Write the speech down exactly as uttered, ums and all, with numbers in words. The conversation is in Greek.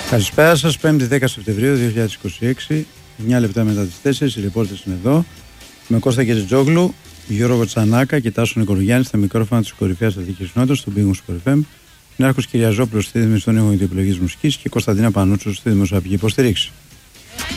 Καλησπέρα σας, πέμπτη δέκα Σεπτεμβρίου δύο χιλιάδες είκοσι έξι, εννιά λεπτά μετά τις τέσσερις, οι ρεπόρτες είναι εδώ. Με Κώστα Κεζιτζόγλου, Γιώργο Τσανάκα και Τάσο Νικολογιάννη στα μικρόφωνα της κορυφαίας αθλητικής νότας, του Big Wings εφ εμ. Νιάρχος Κυριαζόπουλος στη δημιουργία των ήχων και επιλογής μουσικής και Κωνσταντίνα Πανούτσου στη δημοσιογραφική υποστήριξη.